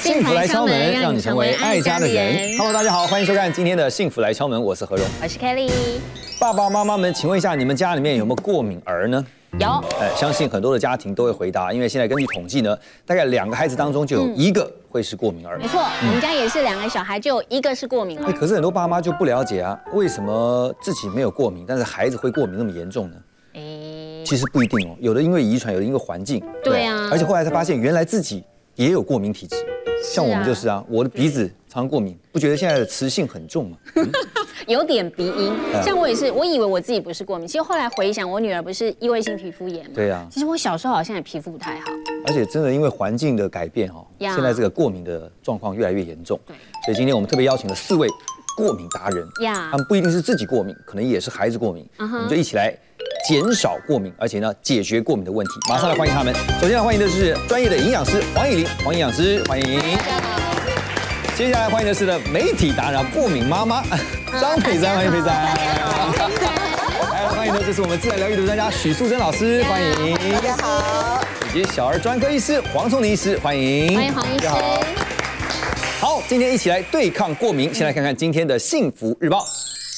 幸福来敲门，让你成为爱家的人。Hello， 大家好，欢迎收看今天的幸福来敲门，我是何荣， 我是 Kelly。 爸爸妈妈们，请问一下，你们家里面有没有过敏儿呢？ 有。 相信很多的家庭都会回答，因为现在根据统计呢，大概2个孩子当中就有1个会是过敏儿。 没错，我们家也是2个小孩，就有1个是过敏儿。 可是很多爸妈就不了解啊，为什么自己没有过敏，但是孩子会过敏那么严重呢？其实不一定哦，有的因为遗传，有的因为环境。 对啊。 而且后来才发现，原来自己也有过敏体质。像我们就是啊，我的鼻子常过敏，不觉得现在的磁性很重吗？ 有点鼻音，像我也是，我以为我自己不是过敏，其实后来回想，我女儿不是异位性皮肤炎吗？ 对啊。 其实我小时候好像也皮肤不太好， 而且真的因为环境的改变哈，现在这个过敏的状况越来越严重。对。所以今天我们特别邀请了4位过敏达人，他们不一定是自己过敏，可能也是孩子过敏，我们就一起来减少过敏，而且呢解决过敏的问题。马上来欢迎他们。首先来欢迎的是专业的营养师黄以玲，黄营养师，欢迎。接下来欢迎的是呢媒体达人过敏妈妈张佩珊，欢迎佩珊。来欢迎的就是我们自然疗愈的专家许素贞老师，欢迎。大家好。以及小儿专科医师黄聪宁医师，欢迎。 欢迎黄医师。 好，今天一起来对抗过敏。先来看看今天的幸福日报。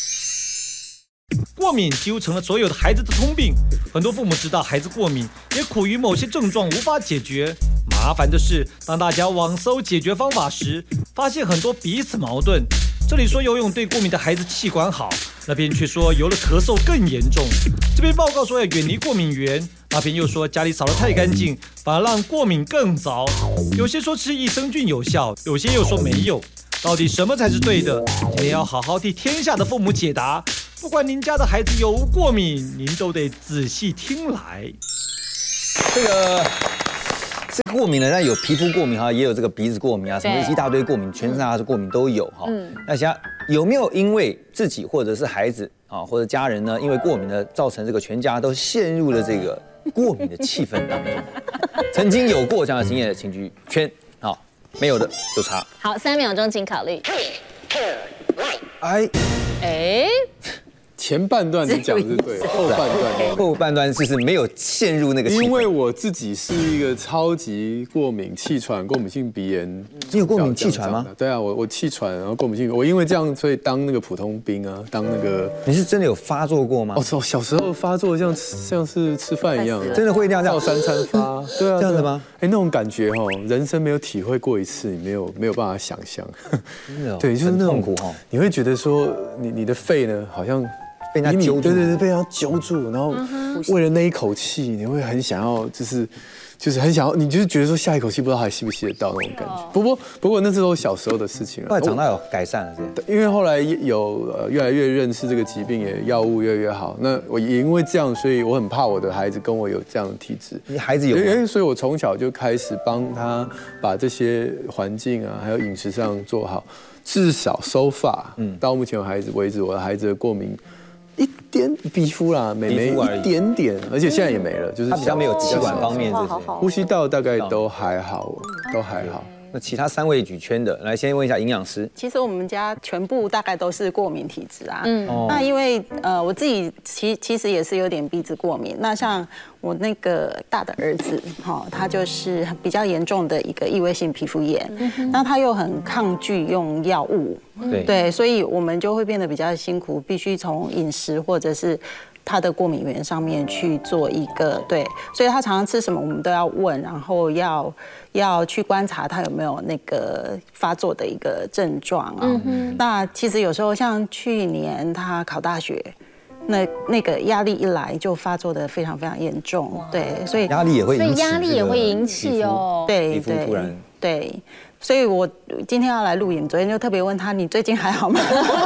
过敏几乎成了所有的孩子的通病，很多父母知道孩子过敏，也苦于某些症状无法解决。麻烦的是，当大家网搜解决方法时，发现很多彼此矛盾。这里说游泳对过敏的孩子气管好，那边却说游了咳嗽更严重。这边报告说要远离过敏源，那边又说家里扫得太干净，反而让过敏更糟。有些说吃益生菌有效，有些又说没有。到底什么才是对的？今天要好好替天下的父母解答。不管您家的孩子有无过敏，您都得仔细听来。 这个过敏呢，那有皮肤过敏哈，也有这个鼻子过敏啊，什么一大堆过敏，全身上下的过敏都有哈。那想有没有因为自己或者是孩子啊，或者家人呢，因为过敏呢，造成这个全家都陷入了这个过敏的气氛当中？曾经有过这样的经验的，请举圈。好，没有的就叉。 好，3秒钟，请考虑。 前半段你讲的是对， 后半段是没有陷入那个气氛。 因为我自己是一个超级过敏、气喘、过敏性鼻炎。 你有过敏气喘吗？ 对啊，我气喘，然后过敏性，我因为这样所以当那个普通兵啊，当那个。 你是真的有发作过吗？ 哦，小时候发作像是吃饭一样， 真的会这样照3餐发。对啊， 这样子吗？ 那种感觉哈，人生没有体会过一次，你没有办法想象。 真的， 对，就是那种痛苦哈。 你会觉得说，你的肺呢，好像。 被人家揪住， 对，被人家揪住，然后为了那一口气，你会很想要，就是很想要，你就是觉得说下一口气不知道还吸不吸得到那种感觉。不过那是我小时候的事情了。 后来长大有改善了， 因为后来有越来越认识这个疾病，也药物越来越好。那我也因为这样，所以我很怕我的孩子跟我有这样的体质。 你孩子有吗？ 所以我从小就开始帮他把这些环境啊，还有饮食上做好，至少收发。到目前为止，我的孩子的过敏。一点皮肤啦，美一点点，而且现在也没了，就是他比较没有气管方面这些， 呼吸道大概都还好，都还好。 那其他3位举圈的，来先问一下营养师。 其实我们家全部大概都是过敏体质啊。那因为我自己其实也是有点鼻子过敏。那像我那个大的儿子，他就是比较严重的一个异位性皮肤炎。那他又很抗拒用药物，对，所以我们就会变得比较辛苦，必须从饮食或者是他的过敏源上面去做一个对，所以他常常吃什么我们都要问，然后要去观察他有没有那个发作的一个症状啊。那其实有时候像去年他考大学，那个压力一来就发作的非常非常严重，对，所以压力也会引起， 所以压力也会引起哦， 对皮肤突然对。所以我今天要来录影，昨天就特别问他，你最近还好吗？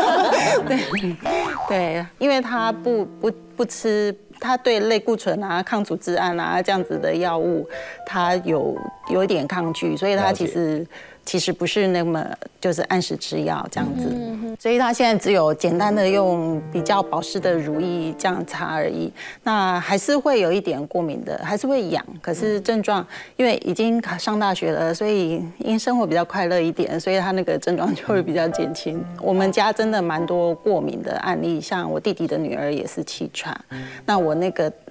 对，因为他不吃，他对类固醇啊、抗组织胺啊这样子的药物，他有一点抗拒，所以他其实不是那么就是按时吃药这样子，所以他现在只有简单的用比较保湿的乳液这样擦而已。那还是会有一点过敏的，还是会痒，可是症状因为已经上大学了，所以因为生活比较快乐一点，所以他那个症状就会比较减轻。我们家真的蛮多过敏的案例，像我弟弟的女儿也是气喘，那我那个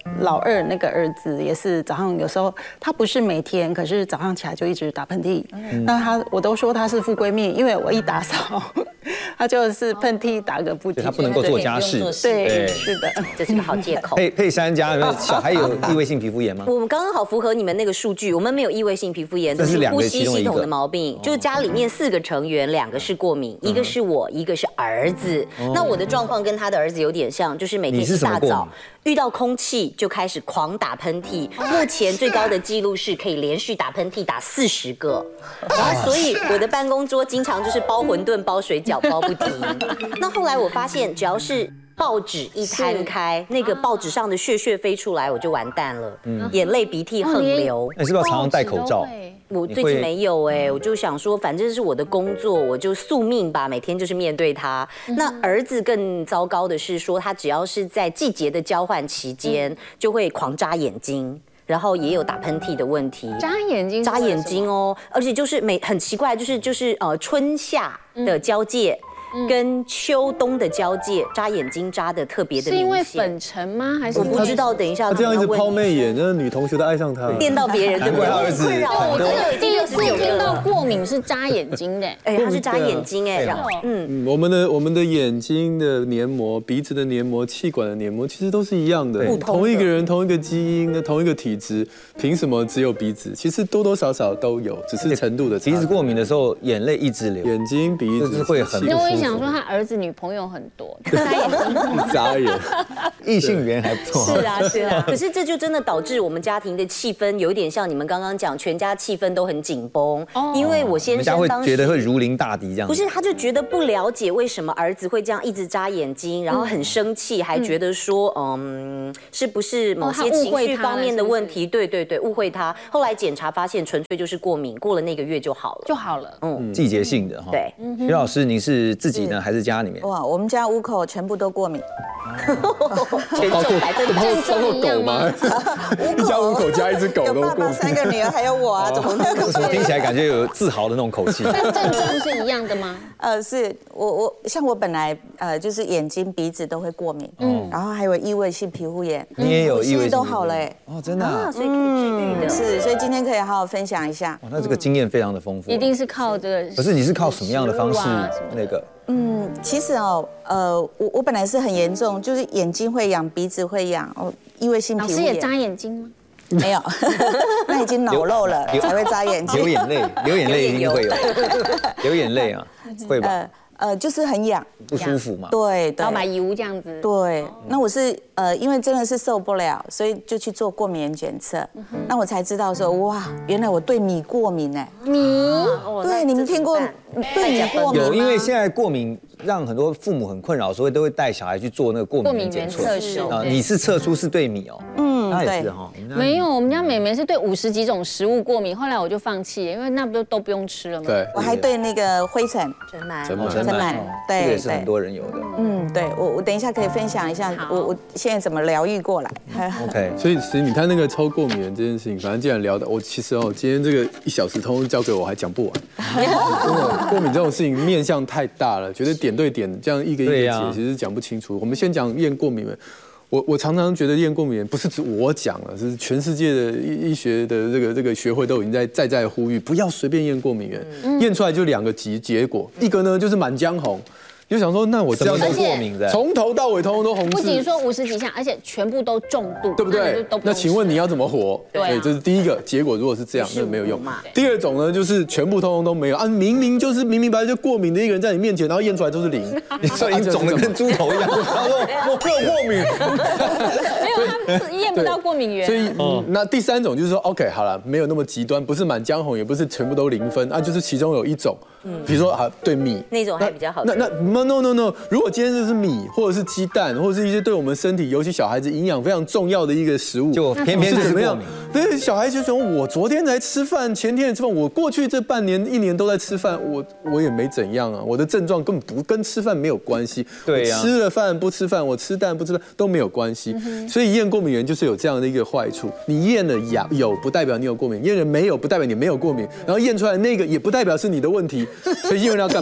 老二那个儿子也是早上有时候他不是每天，可是早上起来就一直打喷嚏。那我都说他是富闺蜜，因为我一打扫，他就是喷嚏打个不停。 他不能够做家事。 对，是的， 这是个好借口。 佩珊家小孩有异位性皮肤炎吗？ 我们刚刚好符合你们那个数据，我们没有异位性皮肤炎， 这是呼吸系统的毛病。就是家里面4个成员，2个是过敏，一个是我，一个是儿子。那我的状况跟他的儿子有点像，就是每天一大早遇到空气就开始狂打喷嚏。目前最高的记录是可以连续打喷嚏打40个，然后所以我的办公桌经常就是包馄饨、包水饺、包不停。那后来我发现，只要是报纸一摊开，那个报纸上的屑飞出来，我就完蛋了，眼泪鼻涕横流。 你是不是要常常戴口罩？ 我最近没有我就想说，反正是我的工作，我就宿命吧，每天就是面对它。那儿子更糟糕的是说，他只要是在季节的交换期间，就会狂眨眼睛。然后也有打喷嚏的问题， 眨眼睛哦，而且就是很奇怪，就是春夏的交界。跟秋冬的交界，眨眼睛眨的特别的明显。 是因为粉尘吗？还是我不知道？等一下， 他这样一直抛媚眼，那女同学都爱上他， 电到别人，对不对？困扰我，真的已经 69听到过敏是眨眼睛的， 他是眨眼睛然后我们的眼睛的黏膜、鼻子的黏膜、气管的黏膜，其实都是一样的。同一个人、同一个基因、同一个体质，凭什么只有鼻子？其实多多少少都有，只是程度的差。 鼻子过敏的时候，眼泪一直流， 眼睛、鼻子会很。 想说他儿子女朋友很多， 眨眼， 异性缘还不错。 是啊。可是这就真的导致我们家庭的气氛有点像你们刚刚讲，全家气氛都很紧绷。因为我先生当时觉得会如临大敌这样。 不是，他就觉得不了解为什么儿子会这样一直眨眼睛，然后很生气，还觉得说，是不是某些情绪方面的问题？对，误会他。后来检查发现，纯粹就是过敏，过了那个月就好了。 季节性的哈。 对， 徐老师，您是自己呢，还是家里面？ 哇，我们家5口全部都过敏， 包括狗吗？一家5口加1只狗都过敏。 有爸爸3个女儿还有我啊，怎么没有？ 我听起来感觉有自豪的那种口气。 症状是一样的吗？ 是我像我本来就是眼睛、鼻子都会过敏，然后还有异位性皮肤炎， 你也有异位性都好了真的啊， 所以可以治愈的。 是，所以今天可以好好分享一下。 那这个经验非常的丰富。 一定是靠这个。 可是你是靠什么样的方式那个？ 其实我本来是很严重，就是眼睛会痒，鼻子会痒，异位性皮肤炎。 老师也眨眼睛吗？ 没有，那已经脑漏了才会眨眼睛。 流眼泪一定会有，流眼泪啊，会吧？ 就是很痒， 不舒服嘛。 对， 要买油这样子。 对，那我是因为真的是受不了，所以就去做过敏原检测。那我才知道说，哇，原来我对米过敏米？ 对，你们听过对米过敏吗？ 有，因为现在过敏让很多父母很困扰，所以都会带小孩去做那个过敏原测试。你是测出是对米那也是哈。 没有，我们家妹妹是对50几种食物过敏，后来我就放弃了，因为那不都不用吃了吗？ 对， 我还对那个灰尘、 尘螨， 对， 这也是很多人有的。 对，我等一下可以分享一下，我现在怎么疗愈过来。 OK， 所以其实你看那个抽过敏原这件事情，反正既然聊到我，其实今天这个1小时通通交给我还讲不完。真的，过敏这种事情面向太大了，觉得点对点这样一个一个解，其实讲不清楚。我们先讲验过敏原。我常常觉得验过敏原不是指我讲了，是全世界的医学的这个学会都已经在呼吁，不要随便验过敏原，验出来就2个结果，一个呢就是满江红。就想说，那我知道都过敏的， 从头到尾通通都红字。 不仅说50几项，而且全部都重度， 对不对？那请问你要怎么活？ 对， 这是第一个结果。如果是这样，那没有用。第二种呢，就是全部通通都没有啊，明明白白就过敏的一个人在你面前，然后验出来都是0， 你说你肿得跟猪头一样，然后说我没有过敏， 没有，他验不到过敏原。 所以那第3种就是说 ，OK， 好了，没有那么极端，不是满江红，也不是全部都0分啊，就是其中有一种。比如说对米那种还比较好。 那 no， 如果今天就是米或者是鸡蛋，或者是一些对我们身体，尤其小孩子营养非常重要的一个食物， 就偏偏是怎么样？ 对，小孩就说我昨天才吃饭，前天才吃饭，我过去这半年1年都在吃饭，我也没怎样啊，我的症状根本不跟吃饭没有关系。对呀，吃了饭不吃饭，我吃蛋不吃饭都没有关系。所以验过敏原就是有这样的一个坏处，你验了有不代表你有过敏，验了没有不代表你没有过敏，然后验出来那个也不代表是你的问题。所以验要干嘛？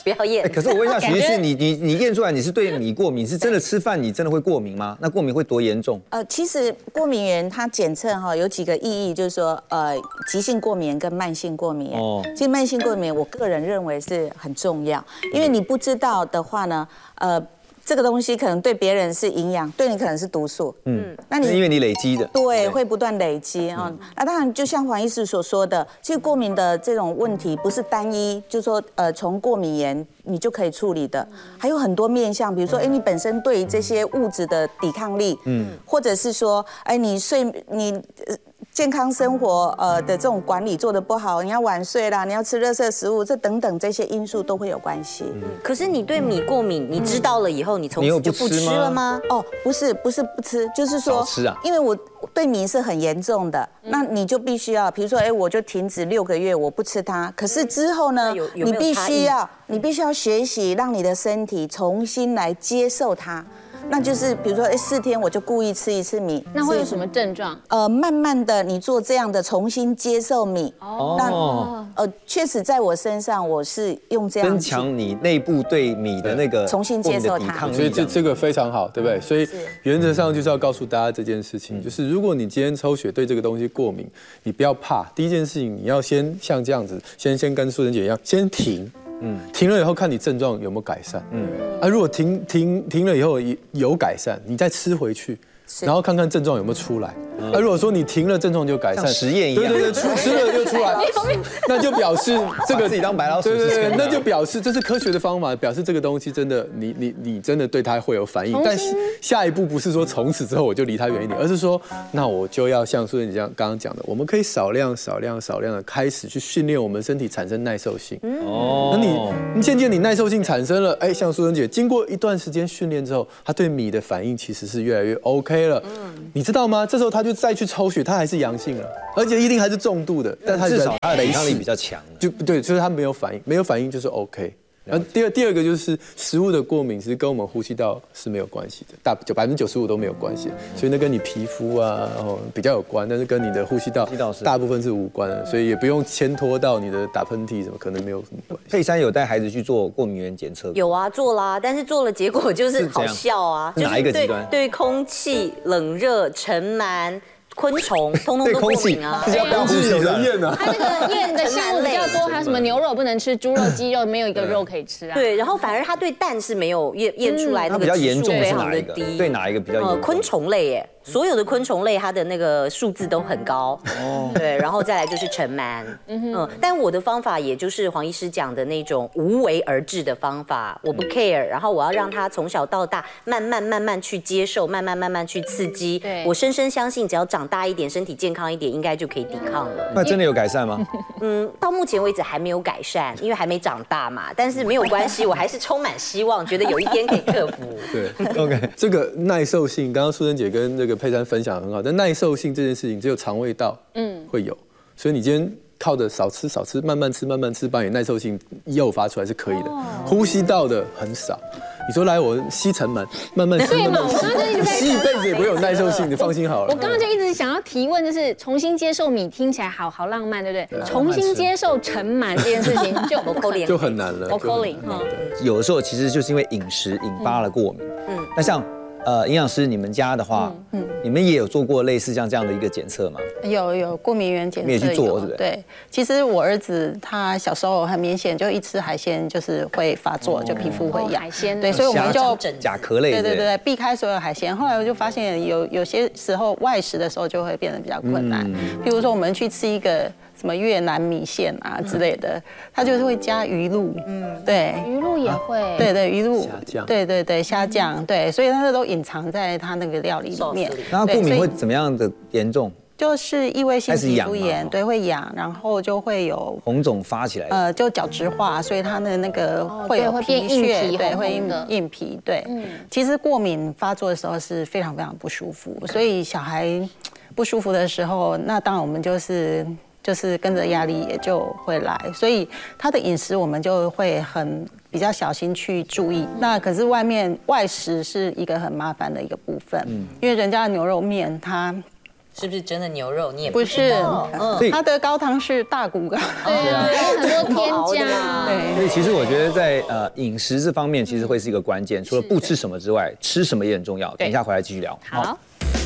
不要验。 可是我问一下徐医师，你验出来你是对米过敏，是真的吃饭你真的会过敏吗？那过敏会多严重？ 其实过敏原它检测有几个意义，就是说急性过敏跟慢性过敏原。其实慢性过敏我个人认为是很重要，因为你不知道的话呢，这个东西可能对别人是营养，对你可能是毒素。那你因为你累积的， 对，会不断累积啊。那当然，就像黄医师所说的，其实过敏的这种问题不是单一，就是说从过敏源你就可以处理的，还有很多面向，比如说你本身对这些物质的抵抗力，或者是说你健康生活的这种管理做得不好，你要晚睡啦，你要吃垃圾食物，这等等这些因素都会有关系。 可是你对米过敏，你知道了以后，你从此就不吃了吗？ 不是不吃，就是说， 吃啊， 因为我对米是很严重的，那你就必须要，比如说，我就停止6个月，我不吃它。可是之后呢，你必须要学习，让你的身体重新来接受它。那就是比如说4天我就故意吃一次米， 那会有什么症状？ 慢慢的你做这样的重新接受米，那确实在我身上我是用这样增强你内部对米的那个重新接受它， 所以这个非常好，对不对？所以原则上就是要告诉大家这件事情，就是如果你今天抽血对这个东西过敏，你不要怕，第一件事情你要先像这样子，先跟素贞姐一样，先停。停了以后看你症状有没有改善。如果停了以后有改善，你再吃回去，然后看看症状有没有出来。如果说你停了症状就改善， 像实验一样， 对，吃了就出来，那就表示这个自己当白老鼠， 对，那就表示这是科学的方法，表示这个东西真的你真的对它会有反应。但是下一步不是说从此之后我就离它远一点，而是说那我就要像素贞姐刚刚讲的，我们可以少量的开始去训练我们身体产生耐受性。那你渐渐你耐受性产生了，像素贞姐经过一段时间训练之后，她对米的反应其实是越来越 OK 了。你知道吗？这时候她就再去抽血，它还是阳性了，而且一定还是重度的，但它至少它的抵抗力比较强， 就是它没有反应，没有反应就是 OK。然后第二个就是食物的过敏，其实跟我们呼吸道是没有关系的，95%都没有关系，所以那跟你皮肤比较有关，但是跟你的呼吸道大部分是无关的，所以也不用牵拖到你的打喷嚏什么，可能没有什么关系。 佩珊有带孩子去做过敏原检测？ 有啊，做啦，但是做了结果就是好笑啊， 哪一个极端？ 对空气、冷热、尘螨。昆虫通通都过敏啊！ 空气有人验啊！ 它这个验的项目比较多，还有什么牛肉不能吃，猪肉、鸡肉没有一个肉可以吃啊。 对，然后反而它对蛋是没有验出来那个指数非常的低。 对哪一个比较严重？ 昆虫类耶。所有的昆虫类，它的那个数字都很高，对，然后再来就是尘螨，但我的方法也就是黄医师讲的那种无为而治的方法，我不 care， 然后我要让他从小到大慢慢去接受，慢慢去刺激，我深深相信，只要长大一点，身体健康一点，应该就可以抵抗了。 那真的有改善吗？ 到目前为止还没有改善，因为还没长大嘛，但是没有关系，我还是充满希望，觉得有一天可以克服。 对 ，OK， 这个耐受性，刚刚素贞姐跟这个佩珊分享很好，但耐受性这件事情只有肠胃道会有，所以你今天靠着少吃，慢慢吃，把你耐受性诱发出来是可以的。呼吸道的很少。你说来我吸尘螨，慢慢吸， 对嘛？我刚刚就一直在吸一辈子也不会有耐受性，你放心好了。 我刚刚就一直想要提问，就是重新接受米，听起来好浪漫，对不对？重新接受尘螨这件事情就很难了。 有的时候其实就是因为饮食引发了过敏。那像营养师，你们家的话，你们也有做过类似像这样的一个检测吗？ 有过敏原检测， 你也去做，对不对？ 对，其实我儿子他小时候很明显，就一吃海鲜就是会发作，就皮肤会痒。 海鲜， 对，所以我们就甲壳类， 对，避开所有海鲜。后来我就发现有些时候外食的时候就会变得比较困难，譬如说我们去吃一个什么越南米线啊之类的，它就是会加鱼露，对， 鱼露也会， 对，鱼露虾酱， 对，虾酱，对，所以它都隐藏在它那个料理里面。 然后过敏会怎么样的严重？ 就是异位性皮肤炎，对，会痒，然后就会有红肿发起来， 就角质化，所以它的那个会有皮屑，对，会硬皮，对。其实过敏发作的时候是非常非常不舒服，所以小孩不舒服的时候，那当然我们就是跟着压力也就会来，所以他的饮食我们就会比较小心去注意。那可是外食是一个很麻烦的一个部分，因为人家的牛肉面是不是真的牛肉？你也不是，它的高汤是大骨高， 对，很多添加。 所以其实我觉得在饮食这方面，其实会是一个关键。除了不吃什么之外，吃什么也很重要。等一下回来继续聊。 好。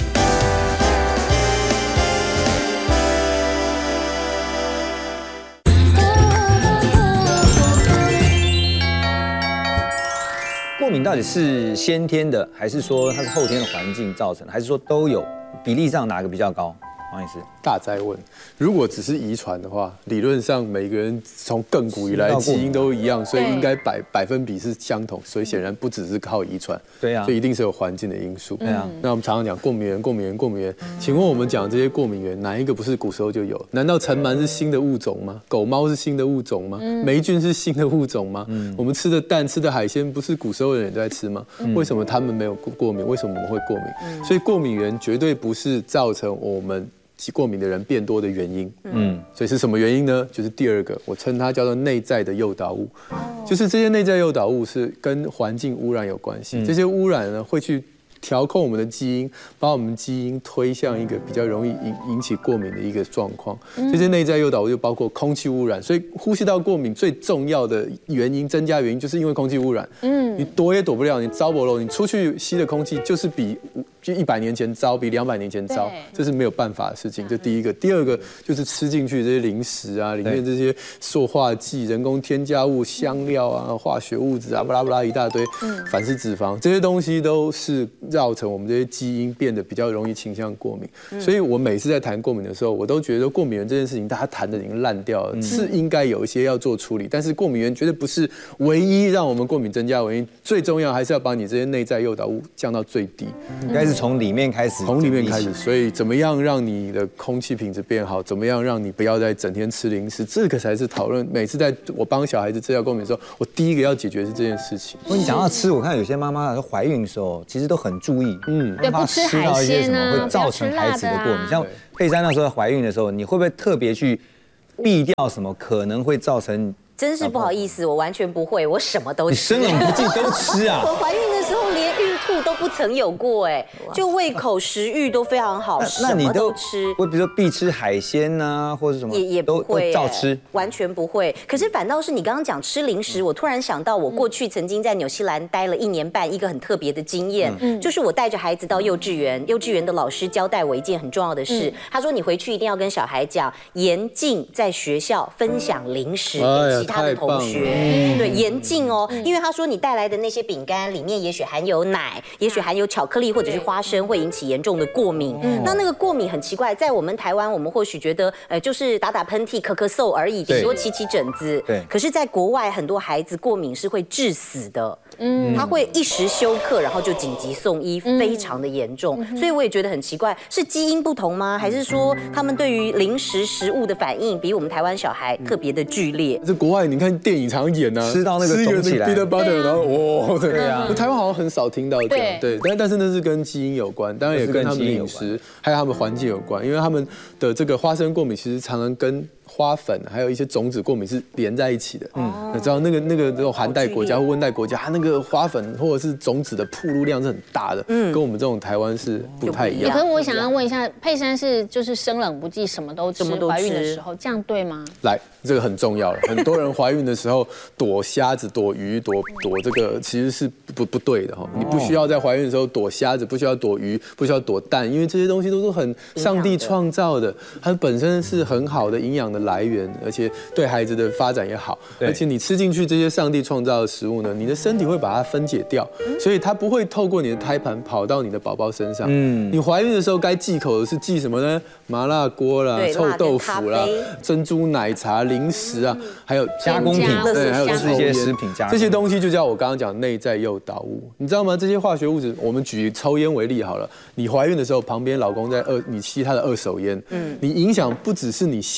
过敏到底是先天的，还是说它是后天的环境造成的，还是说都有？比例上哪个比较高？黄医师， 大哉问，如果只是遗传的话，理论上每个人从亘古以来基因都一样，所以应该百分比是相同，所以显然不只是靠遗传， 对啊， 所以一定是有环境的因素。 对啊， 那我们常常讲过敏源，请问我们讲这些过敏源哪一个不是古时候就有？难道尘螨是新的物种吗？狗猫是新的物种吗？霉菌是新的物种吗？我们吃的蛋、吃的海鲜不是古时候的人也在吃吗？为什么他们没有过敏？为什么我们会过敏？所以过敏源绝对不是造成我们过敏的人变多的原因，所以是什么原因呢？就是第二个，我称它叫做内在的诱导物，就是这些内在诱导物是跟环境污染有关系，这些污染呢会去调控我们的基因，把我们基因推向一个比较容易引起过敏的一个状况。这些内在诱导物就包括空气污染，所以呼吸道过敏最重要的原因，增加原因就是因为空气污染。你躲也躲不了，你招不漏，你出去吸的空气就是比100年前糟，比200年前糟，这是没有办法的事情。这第一个，第二个就是吃进去这些零食啊，里面这些塑化剂、人工添加物、香料啊、化学物质啊，巴拉巴拉一大堆，反式脂肪，这些东西都是造成我们这些基因变得比较容易倾向过敏。所以我每次在谈过敏的时候，我都觉得过敏源这件事情大家谈的已经烂掉了，是应该有一些要做处理，但是过敏源绝对不是唯一让我们过敏增加的原因，最重要还是要把你这些内在诱导物降到最低。 应该是从里面开始， 所以怎么样让你的空气品质变好？怎么样让你不要再整天吃零食？这个才是讨论。每次在我帮小孩子治疗过敏的时候，我第一个要解决的是这件事情。 你讲到吃，我看有些妈妈怀孕的时候其实都很注意， 对，不吃海鲜啊， 会造成孩子的过敏。像佩珊那时候怀孕的时候，你会不会特别去避掉什么可能会造成？ 真是不好意思，我完全不会，我什么都吃。 你生冷不忌都吃啊？ 我怀孕的时候连孕吐都不曾有过，哎，就胃口食欲都非常好， 那你都吃。 我比如说必吃海鲜呐，或者什么也不会照吃， 完全不会。可是反倒是你刚刚讲吃零食，我突然想到，我过去曾经在纽西兰待了1年半，一个很特别的经验，就是我带着孩子到幼稚园，幼稚园的老师交代我一件很重要的事，他说你回去一定要跟小孩讲，严禁在学校分享零食给其他的同学。对，严禁哦，因为他说你带来的那些饼干里面也许含有奶，也许含有巧克力或者是花生，会引起严重的过敏。那个过敏很奇怪，在我们台湾，我们或许觉得就是打喷嚏、咳嗽而已，顶多起疹子。 对。 可是，在国外很多孩子过敏是会致死的。他会一时休克，然后就紧急送医，非常的严重。所以我也觉得很奇怪，是基因不同吗？还是说他们对于零食食物的反应比我们台湾小孩特别的剧烈？ 在国外，你看电影常演啊， 吃到那个肿起来 ，peanut butter， 然后哇， 对啊， 台湾好像很少听到这样，对，但是那是跟基因有关，当然也跟他们的饮食还有他们环境有关，因为他们的这个花生过敏其实常常跟花粉还有一些种子过敏是连在一起的。你知道那个这种寒带国家或温带国家，它那个花粉或者是种子的暴露量是很大的，跟我们这种台湾是不太一样。 可是我想要问一下，佩珊是就是生冷不忌，什么都吃，怀孕的时候这样对吗？ 来，这个很重要了。很多人怀孕的时候躲虾子、躲鱼、躲这个其实是不对的哈。你不需要在怀孕的时候躲虾子，不需要躲鱼，不需要躲蛋，因为这些东西都是很上帝创造的，它本身是很好的营养的来源，而且对孩子的发展也好。而且你吃进去这些上帝创造的食物呢，你的身体会把它分解掉，所以它不会透过你的胎盘跑到你的宝宝身上。你怀孕的时候该忌口的是忌什么呢？麻辣锅啦、臭豆腐啦、珍珠奶茶、零食啊，还有加工品， 对，还有这些食品加工， 这些东西就叫我刚刚讲内在诱导物，你知道吗？这些化学物质，我们举抽烟为例好了，你怀孕的时候，旁边老公你吸他的2手烟，你影响不只是你现在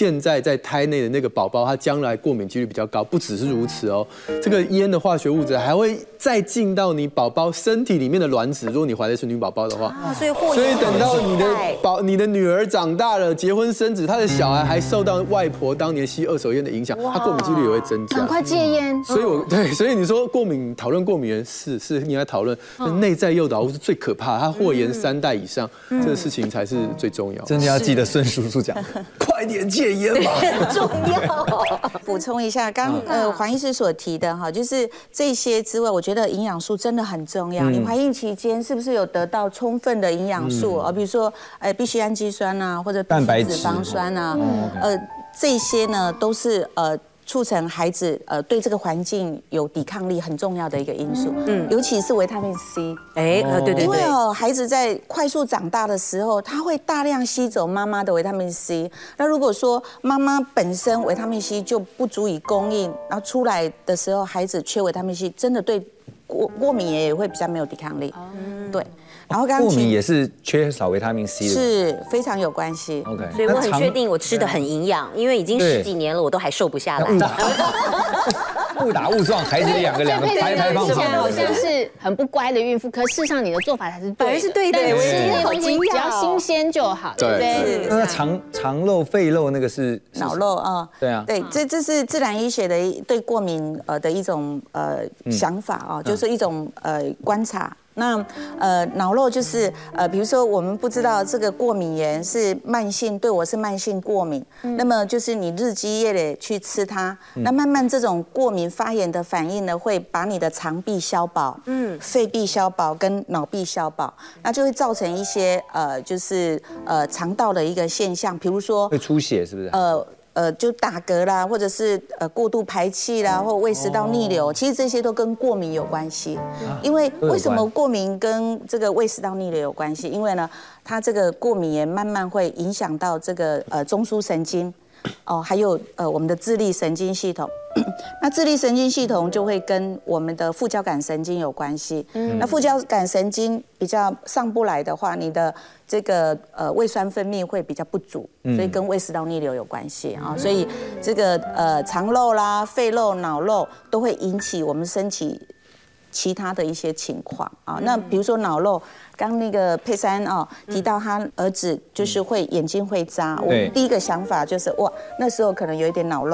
在胎内的那个宝宝，他将来过敏几率比较高。不只是如此哦，这个烟的化学物质还会再进到你宝宝身体里面的卵子。如果你怀的是女宝宝的话， 所以等到你的女儿长大了，结婚生子，她的小孩还受到外婆当年吸二手烟的影响，她过敏几率也会增加。 赶快戒烟。 所以你说讨论过敏源是应该讨论，内在诱导物是最可怕，它祸延3代以上，这个事情才是最重要。 真的要记得孙叔叔讲的，快点戒烟吧， 很重要。 补充一下，刚黄医师所提的哈，就是这些之外，我觉得营养素真的很重要。你怀孕期间是不是有得到充分的营养素？比如说必需氨基酸啊，或者蛋白质、 脂肪酸啊，这些呢都是促成孩子对这个环境有抵抗力很重要的一个因素，尤其是维他命 C。 对， 因为孩子在快速长大的时候，他会大量吸走妈妈的维他命 C。那如果说妈妈本身维他命 C 就不足以供应，然后出来的时候孩子缺维他命 C， 真的对过敏也会比较没有抵抗力。对。然后过敏也是缺少维他命 C 的， 是非常有关系。 OK， 所以我很确定我吃的很营养，因为已经10几年了，我都还瘦不下来。 误打误撞，孩子两个排放。 听起来好像是很不乖的孕妇，可事实上你的做法才是对的， 是对的。 但吃那些东西只要新鲜就好，对不对？ 那肠漏、肺漏那个是脑漏啊？ 对啊， 对，这是自然医学的对过敏的一种想法啊，就是一种观察。那脑漏就是比如说我们不知道这个过敏源是慢性，对我是慢性过敏，那么就是你日积月累去吃它，那慢慢这种过敏发炎的反应呢，会把你的肠壁消饱，肺壁消饱跟脑壁消饱，那就会造成一些就是肠道的一个现象，比如说会出血，是不是？ 就打嗝啦，或者是过度排气啦，或胃食道逆流，其实这些都跟过敏有关系。因为为什么过敏跟这个胃食道逆流有关系？因为呢，它这个过敏源慢慢会影响到这个中枢神经，还有我们的自律神经系统。那自律神经系统就会跟我们的副交感神经有关系。那副交感神经比较上不来的话，你的这个胃酸分泌会比较不足，所以跟胃食道逆流有关系啊。所以这个肠漏啦、肺漏、脑漏都会引起我们身体其他的一些情况啊。那比如说脑漏，刚那个佩珊提到他儿子就是会眼睛会眨，我第一个想法就是哇，那时候可能有一点脑漏。